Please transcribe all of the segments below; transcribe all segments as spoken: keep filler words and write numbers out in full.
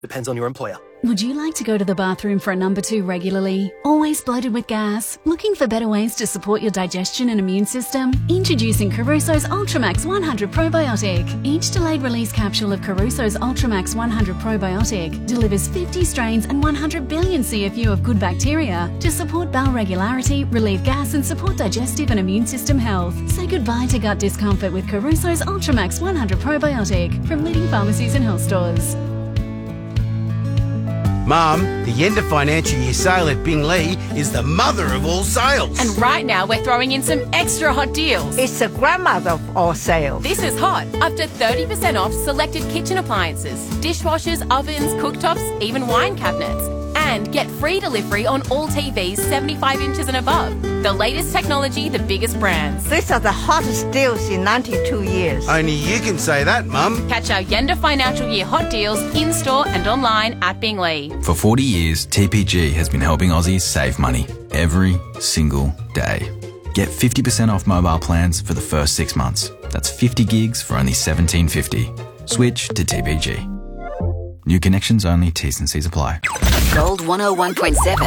Depends on your employer. Would you like to go to the bathroom for a number two regularly? Always bloated with gas? Looking for better ways to support your digestion and immune system? Introducing Caruso's Ultramax one hundred Probiotic. Each delayed release capsule of Caruso's Ultramax one hundred Probiotic delivers fifty strains and one hundred billion C F U of good bacteria to support bowel regularity, relieve gas and support digestive and immune system health. Say goodbye to gut discomfort with Caruso's Ultramax one hundred Probiotic from leading pharmacies and health stores. Mum, the end of financial year sale at Binglee is the mother of all sales. And right now we're throwing in some extra hot deals. It's the grandmother of all sales. This is hot. Up to thirty percent off selected kitchen appliances, dishwashers, ovens, cooktops, even wine cabinets. And get free delivery on all T Vs seventy-five inches and above. The latest technology, the biggest brands. These are the hottest deals in ninety-two years. Only you can say that, Mum. Catch our Yenda Financial Year hot deals in-store and online at Binglee. For forty years, T P G has been helping Aussies save money every single day. Get fifty percent off mobile plans for the first six months. That's fifty gigs for only seventeen fifty. Switch to T P G. New connections only, T's and C's apply. Gold one oh one point seven.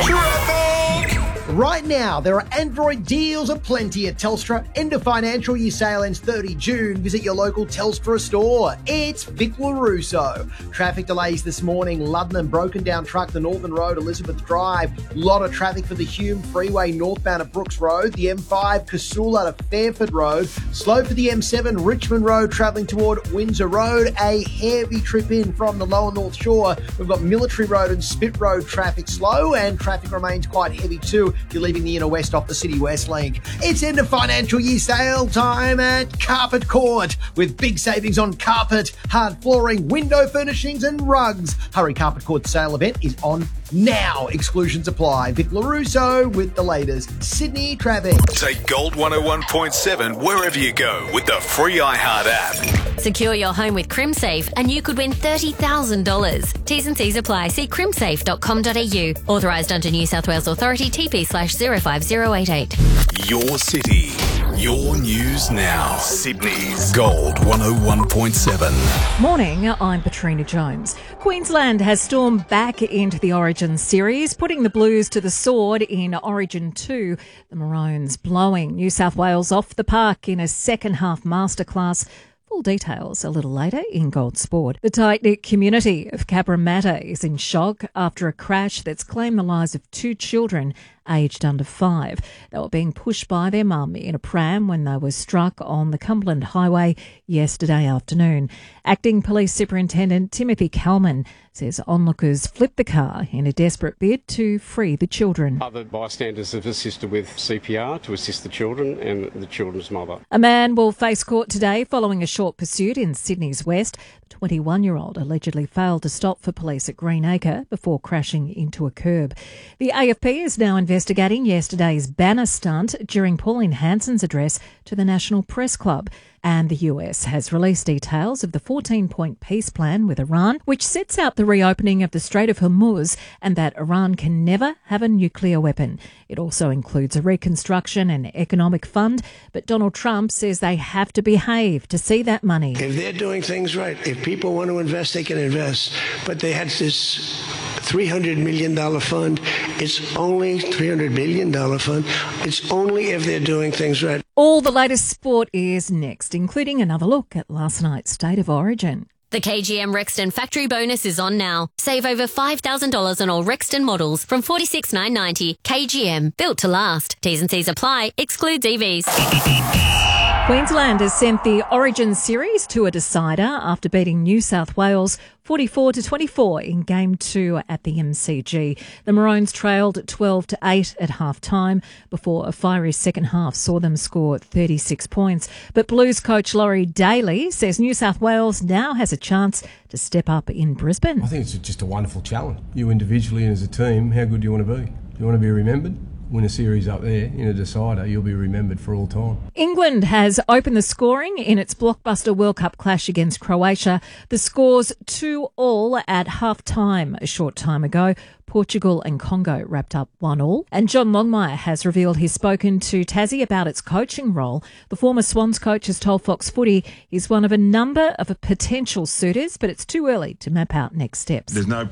Right now, there are Android deals aplenty at Telstra. End of financial year sale ends thirty June. Visit your local Telstra store. It's Vic LaRusso. Traffic delays this morning. Ludden and broken down truck, the Northern Road, Elizabeth Drive. Lot of traffic for the Hume Freeway northbound at Brooks Road. The M five, Casula to Fairford Road. Slow for the M seven, Richmond Road, travelling toward Windsor Road. A heavy trip in from the lower North Shore. We've got Military Road and Spit Road traffic slow, and traffic remains quite heavy too if you're leaving the inner west off the City West link. It's end of financial year sale time at Carpet Court with big savings on carpet, hard flooring, window furnishings and rugs. Hurry, Carpet Court sale event is on now. Exclusions apply. Vic LaRusso with the latest Sydney traffic. Take Gold one oh one point seven wherever you go with the free iHeart app. Secure your home with CrimSafe and you could win thirty thousand dollars. T's and C's apply. See crimsafe dot com dot a u. Authorised under New South Wales Authority, T P slash zero five zero eight eight. Your city, your news now. Sydney's Gold one oh one point seven. Morning, I'm Patrina Jones. Queensland has stormed back into the Origin series, putting the Blues to the sword in Origin two. The Maroons blowing New South Wales off the park in a second-half masterclass. Full details a little later in Gold Sport. The tight-knit community of Cabramatta is in shock after a crash that's claimed the lives of two children aged under five. They were being pushed by their mum in a pram when they were struck on the Cumberland Highway yesterday afternoon. Acting Police Superintendent Timothy Kalman says onlookers flipped the car in a desperate bid to free the children. Other bystanders have assisted with C P R to assist the children and the children's mother. A man will face court today following a short pursuit in Sydney's West. The twenty-one-year-old allegedly failed to stop for police at Greenacre before crashing into a curb. The A F P is now investigating yesterday's banner stunt during Pauline Hanson's address to the National Press Club. And the U S has released details of the fourteen-point peace plan with Iran, which sets out the reopening of the Strait of Hormuz and that Iran can never have a nuclear weapon. It also includes a reconstruction and economic fund, but Donald Trump says they have to behave to see that money. If they're doing things right, if people want to invest, they can invest. But they had this three hundred million dollars fund. It's only three hundred billion dollars fund. It's only if they're doing things right. All the latest sport is next, including another look at last night's State of Origin. The K G M Rexton factory bonus is on now. Save over five thousand dollars on all Rexton models from forty-six thousand nine hundred ninety dollars. K G M, built to last. T's and C's apply. Excludes E Vs. Queensland has sent the Origin series to a decider after beating New South Wales forty-four to twenty-four in Game two at the M C G. The Maroons trailed twelve to eight at half-time before a fiery second half saw them score thirty-six points. But Blues coach Laurie Daly says New South Wales now has a chance to step up in Brisbane. I think it's just a wonderful challenge. You individually and as a team, how good do you want to be? Do you want to be remembered? win a series up there in a decider, you'll be remembered for all time. England has opened the scoring in its blockbuster World Cup clash against Croatia. The score's two all at half-time a short time ago. Portugal and Congo wrapped up one all. And John Longmire has revealed he's spoken to Tassie about its coaching role. The former Swans coach has told Fox Footy he's one of a number of potential suitors, but it's too early to map out next steps. There's no